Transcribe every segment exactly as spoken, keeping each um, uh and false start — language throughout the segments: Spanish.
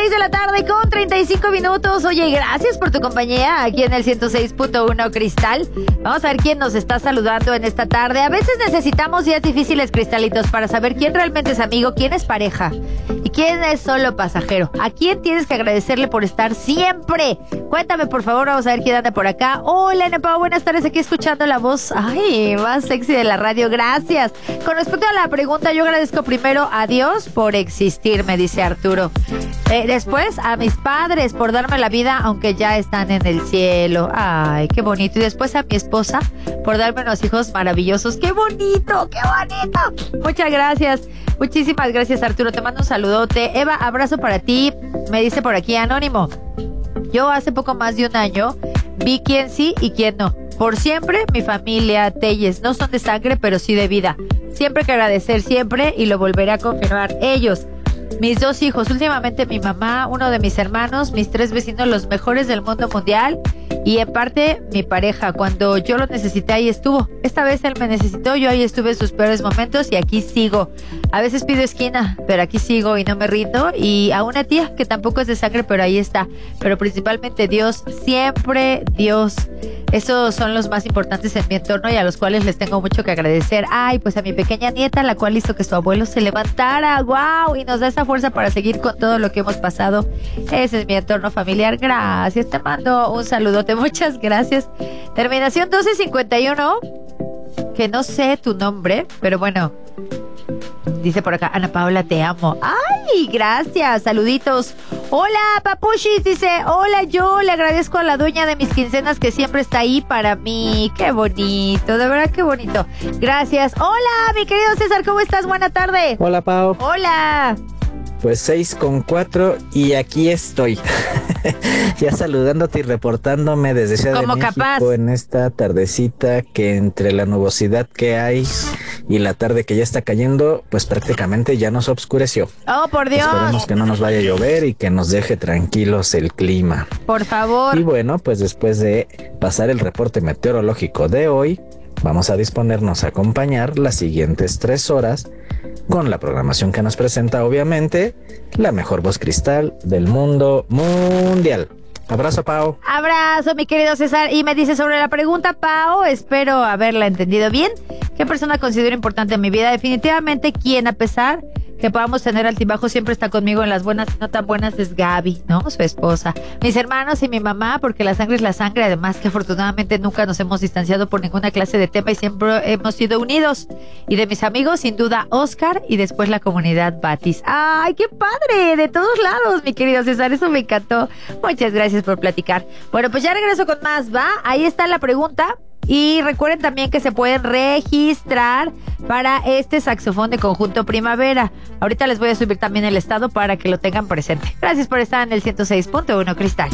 seis de la tarde con treinta y cinco minutos. Oye, gracias por tu compañía aquí en el ciento seis punto uno Cristal. Vamos a ver quién nos está saludando en esta tarde. A veces necesitamos días difíciles, cristalitos, para saber quién realmente es amigo, quién es pareja y quién es solo pasajero. ¿A quién tienes que agradecerle por estar siempre? Cuéntame, por favor, vamos a ver quién anda por acá. Hola, Ana Pao, buenas tardes, aquí escuchando la voz, ay, más sexy de la radio, gracias. Con respecto a la pregunta, yo agradezco primero a Dios por existir, me dice Arturo. Eh, después a mis padres por darme la vida, aunque ya están en el cielo. Ay, qué bonito. Y después a mi esposa por darme unos hijos maravillosos. ¡Qué bonito! ¡Qué bonito! Muchas gracias. Muchísimas gracias, Arturo. Te mando un saludote. Eva, abrazo para ti. Me dice por aquí Anónimo. Yo hace poco más de un año vi quién sí y quién no. Por siempre, mi familia, Telles, no son de sangre, pero sí de vida. Siempre que agradecer, siempre, y lo volveré a confirmar. Ellos, mis dos hijos, últimamente mi mamá, uno de mis hermanos, mis tres vecinos, los mejores del mundo mundial, y en parte mi pareja. Cuando yo lo necesité, ahí estuvo. Esta vez él me necesitó, yo ahí estuve en sus peores momentos y aquí sigo. A veces pido esquina, pero aquí sigo y no me rindo. Y a una tía que tampoco es de sangre, pero ahí está. Pero principalmente Dios, siempre Dios. Esos son los más importantes en mi entorno y a los cuales les tengo mucho que agradecer. Ay, pues a mi pequeña nieta, la cual hizo que su abuelo se levantara. ¡Wow! Y nos da esa fuerza para seguir con todo lo que hemos pasado. Ese es mi entorno familiar. Gracias. Te mando un saludote. Muchas gracias. Terminación doce cincuenta y uno. Que no sé tu nombre, pero bueno. Dice por acá, Ana Paola, te amo. ¡Ay, gracias! Saluditos. Hola, Papushis, dice, hola, yo le agradezco a la dueña de mis quincenas que siempre está ahí para mí. ¡Qué bonito! De verdad, qué bonito. Gracias. Hola, mi querido César, ¿cómo estás? Buena tarde. Hola, Pau. Hola. Pues seis con cuatro y aquí estoy. Ya saludándote y reportándome desde Ciudad de México capaz. En esta tardecita que entre la nubosidad que hay y la tarde que ya está cayendo, pues prácticamente ya nos oscureció. Oh, por Dios. Esperemos que no nos vaya a llover y que nos deje tranquilos el clima. Por favor. Y bueno, pues después de pasar el reporte meteorológico de hoy, vamos a disponernos a acompañar las siguientes tres horas con la programación que nos presenta, obviamente, la mejor voz cristal del mundo mundial. Abrazo, Pau. Abrazo, mi querido César. Y me dice sobre la pregunta, Pau, espero haberla entendido bien. ¿Qué persona considero importante en mi vida? Definitivamente, quien a pesar que podamos tener altibajos, siempre está conmigo en las buenas y no tan buenas, es Gaby, ¿no? Su esposa. Mis hermanos y mi mamá, porque la sangre es la sangre, además que afortunadamente nunca nos hemos distanciado por ninguna clase de tema y siempre hemos sido unidos. Y de mis amigos, sin duda, Oscar y después la comunidad Batis. ¡Ay, qué padre! De todos lados, mi querido César, eso me encantó. Muchas gracias por platicar. Bueno, pues ya regreso con más, ¿va? Ahí está la pregunta. Y recuerden también que se pueden registrar para este saxofón de conjunto Primavera. Ahorita les voy a subir también el estado para que lo tengan presente. Gracias por estar en el ciento seis punto uno Cristal.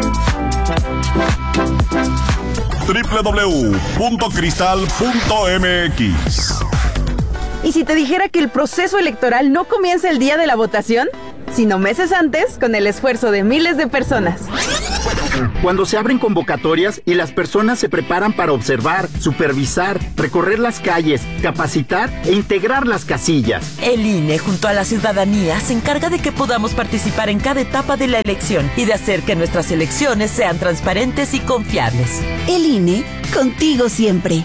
doble u doble u doble u punto cristal punto m x. ¿Y si te dijera que el proceso electoral no comienza el día de la votación, sino meses antes, con el esfuerzo de miles de personas? Cuando se abren convocatorias y las personas se preparan para observar, supervisar, recorrer las calles, capacitar e integrar las casillas. El I N E, junto a la ciudadanía, se encarga de que podamos participar en cada etapa de la elección y de hacer que nuestras elecciones sean transparentes y confiables. El I N E, contigo siempre.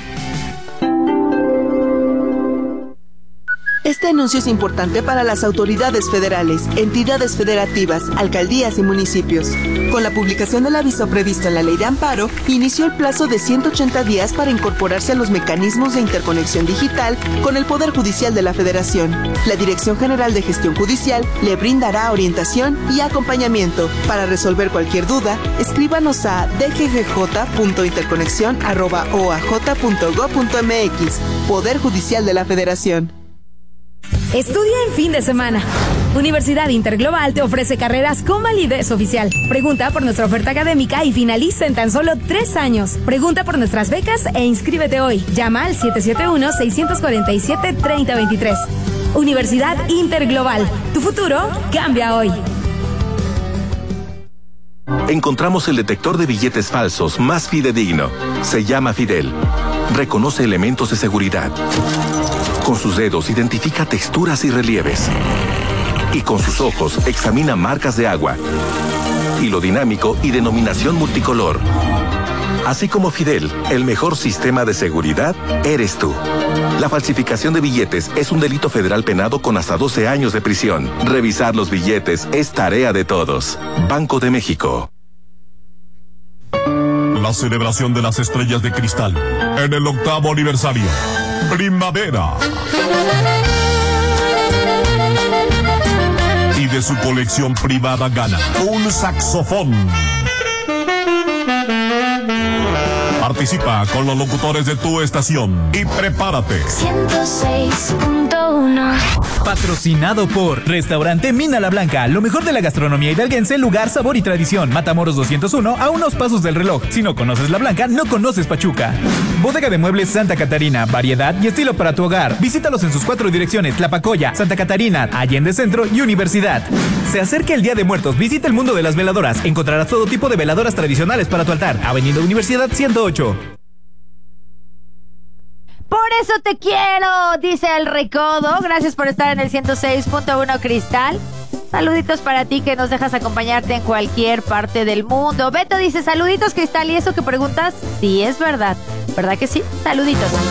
Este anuncio es importante para las autoridades federales, entidades federativas, alcaldías y municipios. Con la publicación del aviso previsto en la Ley de Amparo, inició el plazo de ciento ochenta días para incorporarse a los mecanismos de interconexión digital con el Poder Judicial de la Federación. La Dirección General de Gestión Judicial le brindará orientación y acompañamiento. Para resolver cualquier duda, escríbanos a d g g j punto interconexión arroba o a j punto gob punto m x. Poder Judicial de la Federación. Estudia en fin de semana. Universidad Interglobal te ofrece carreras con validez oficial. Pregunta por nuestra oferta académica y finaliza en tan solo tres años. Pregunta por nuestras becas e inscríbete hoy. Llama al siete siete uno, seis cuatro siete, tres cero dos tres. Universidad Interglobal. Tu futuro cambia hoy. Encontramos el detector de billetes falsos más fidedigno. Se llama Fidel. Reconoce elementos de seguridad. Con sus dedos identifica texturas y relieves. y con sus ojos examina marcas de agua, hilo dinámico y denominación multicolor. Así como Fidel, el mejor sistema de seguridad eres tú. La falsificación de billetes es un delito federal penado con hasta doce años de prisión. Revisar los billetes es tarea de todos. Banco de México. La celebración de las estrellas de cristal en el octavo aniversario. Primavera. Y de su colección privada gana un saxofón. Participa con los locutores de tu estación y prepárate. ciento seis punto uno. Patrocinado por Restaurante Mina La Blanca, lo mejor de la gastronomía hidalguense, lugar, sabor y tradición. Matamoros doscientos uno, a unos pasos del reloj. Si no conoces La Blanca, no conoces Pachuca. Bodega de Muebles Santa Catarina, variedad y estilo para tu hogar. Visítalos en sus cuatro direcciones: Tlapacoya, Santa Catarina, Allende Centro y Universidad. Se acerca el Día de Muertos, visita el mundo de las veladoras. Encontrarás todo tipo de veladoras tradicionales para tu altar. Avenida Universidad ciento ocho. Por eso te quiero, dice el Recodo. Gracias por estar en el ciento seis punto uno Cristal. Saluditos para ti que nos dejas acompañarte en cualquier parte del mundo. Beto dice, saluditos Cristal, y eso que preguntas, sí es verdad. ¿Verdad que sí? Saluditos.